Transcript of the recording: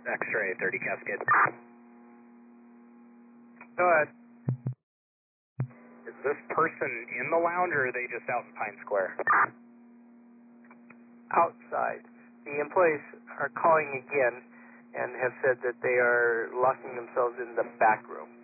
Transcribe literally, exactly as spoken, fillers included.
X-ray thirty Cascade. Go ahead. Is this person in the lounge or are they just out in Pine Square? Outside. The employees are calling again and have said that they are locking themselves in the back room.